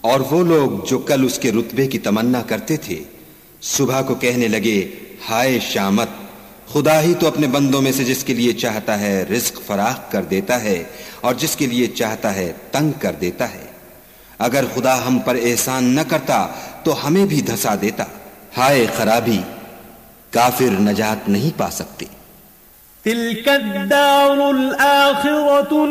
और वो लोग जो कल उसके रुतबे की तमन्ना करते थे, सुबह को कहने लगे, हाय शामत, खुदा ही तो अपने बंदों में से जिसके लिए चाहता है रिज्क फराख कर देता है और जिसके लिए चाहता है तंग कर देता है। अगर खुदा हम पर एहसान न करता तो हमें भी धंसा देता। हाय खराबी, काफिर नजात नहीं पा सकते।